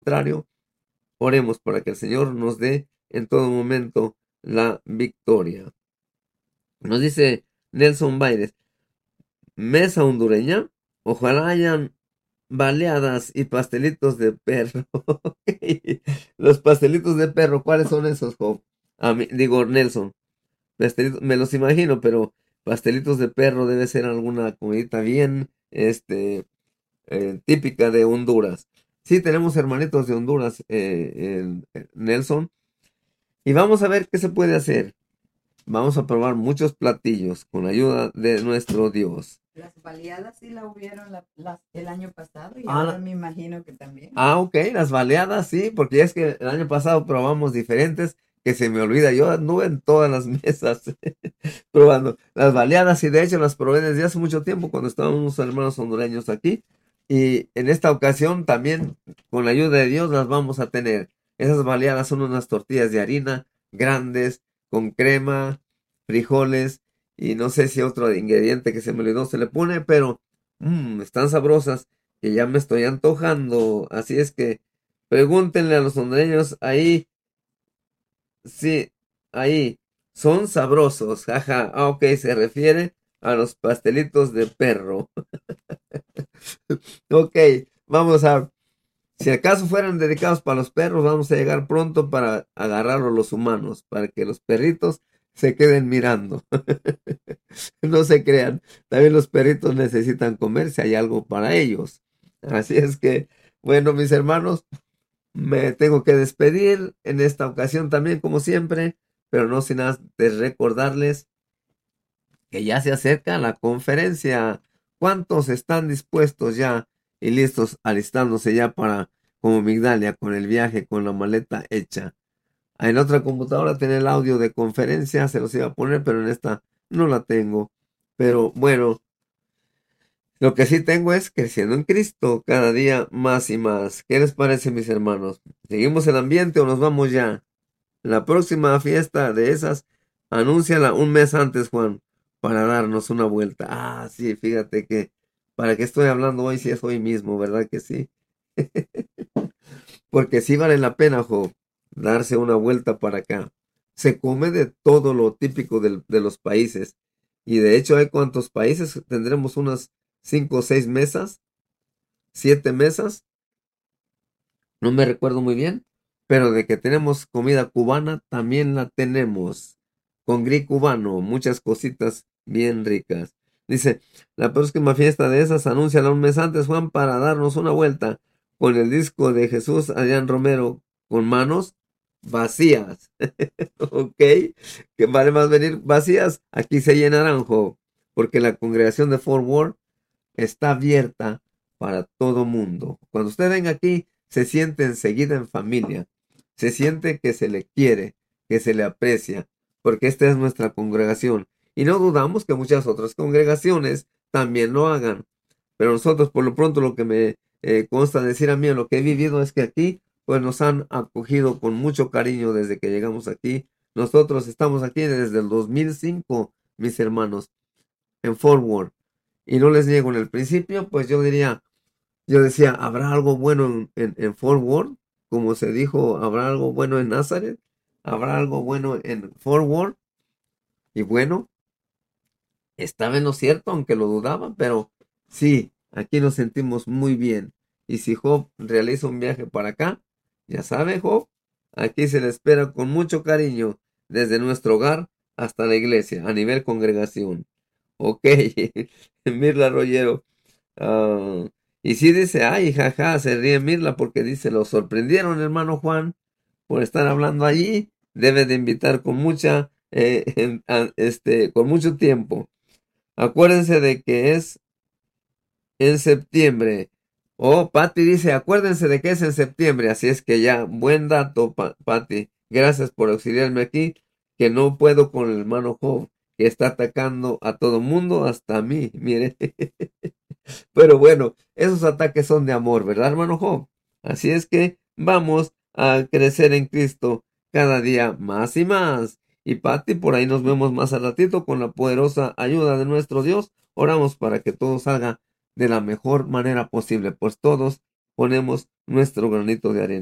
contrario, oremos para que el Señor nos dé en todo momento la victoria. Nos dice Nelson Baires, mesa hondureña, ojalá hayan baleadas y pastelitos de perro. Los pastelitos de perro, ¿cuáles son esos, Job? Digo, Nelson, me los imagino, pero pastelitos de perro debe ser alguna comidita bien, típica de Honduras. Sí, tenemos hermanitos de Honduras, Nelson, y vamos a ver qué se puede hacer. Vamos a probar muchos platillos con la ayuda de nuestro Dios. Las baleadas sí la hubieron el año pasado y Ah, ahora me imagino que también. ok, las baleadas, sí, porque ya es que el año pasado probamos diferentes que se me olvida. Yo anduve en todas las mesas probando las baleadas y de hecho las probé desde hace mucho tiempo cuando estaban unos hermanos hondureños aquí. Y en esta ocasión también, con la ayuda de Dios, las vamos a tener. Esas baleadas son unas tortillas de harina grandes, con crema, frijoles y no sé si otro ingrediente que se me olvidó se le pone, pero están sabrosas que ya me estoy antojando. Así es que pregúntenle a los hondureños ahí, sí, ahí, son sabrosos, jaja. Ah, ok, se refiere a los pastelitos de perro. Ok, vamos a, si acaso fueran dedicados para los perros, vamos a llegar pronto para agarrarlos los humanos, para que los perritos se queden mirando. No se crean, también los perritos necesitan comer si hay algo para ellos. Así es que, bueno, mis hermanos, me tengo que despedir en esta ocasión también, como siempre, pero no sin antes recordarles que ya se acerca la conferencia. ¿Cuántos están dispuestos ya y listos, alistándose ya para, como Migdalia, con el viaje, con la maleta hecha? En otra computadora tiene el audio de conferencia, se los iba a poner, pero en esta no la tengo. Pero bueno, lo que sí tengo es creciendo en Cristo cada día más y más. ¿Qué les parece, mis hermanos? ¿Seguimos el ambiente o nos vamos ya? La próxima fiesta de esas, anúnciala un mes antes, Juan, para darnos una vuelta. Ah, sí, fíjate que, ¿para qué estoy hablando hoy si es hoy mismo, verdad que sí? Porque sí vale la pena, Job, darse una vuelta para acá. Se come de todo lo típico de los países. Y de hecho, ¿hay cuántos países? Tendremos unas 5 o 6 mesas, 7 mesas, no me recuerdo muy bien, pero de que tenemos comida cubana, también la tenemos. Con gris cubano, muchas cositas bien ricas. Dice, la próxima fiesta de esas, anúnciala un mes antes, Juan, para darnos una vuelta con el disco de Jesús Adrián Romero, con manos vacías. Ok, que vale más venir vacías, aquí se llenarán, jo, porque la congregación de Fort Worth está abierta para todo mundo. Cuando usted venga aquí, se siente enseguida en familia, se siente que se le quiere, que se le aprecia, porque esta es nuestra congregación. Y no dudamos que muchas otras congregaciones también lo hagan. Pero nosotros, por lo pronto, lo que me consta decir a mí, lo que he vivido es que aquí, pues nos han acogido con mucho cariño desde que llegamos aquí. Nosotros estamos aquí desde el 2005, mis hermanos, en Fort Worth. Y no les niego, en el principio, pues yo decía, ¿habrá algo bueno en Fort Worth? Como se dijo, ¿habrá algo bueno en Nazaret? ¿Habrá algo bueno en Fort Worth? Y bueno, estaba en lo cierto, aunque lo dudaba, pero sí, aquí nos sentimos muy bien. Y si Job realiza un viaje para acá, ya sabe, Job, aquí se le espera con mucho cariño, desde nuestro hogar hasta la iglesia, a nivel congregación. Ok, Mirla Rollero. ah, y sí dice, ay, jaja, se ríe Mirla porque dice, lo sorprendieron, hermano Juan, por estar hablando allí. Debe de invitar con mucha, con mucho tiempo. Acuérdense de que es en septiembre. Oh, Patty dice, acuérdense de que es en septiembre. Así es que ya, buen dato, Patty. Gracias por auxiliarme aquí, que no puedo con el hermano Job, que está atacando a todo mundo, hasta a mí, mire. Pero bueno, esos ataques son de amor, ¿verdad, hermano Job? Así es que vamos a crecer en Cristo cada día más y más. Y Pati, por ahí nos vemos más al ratito con la poderosa ayuda de nuestro Dios. Oramos para que todo salga de la mejor manera posible, pues todos ponemos nuestro granito de arena.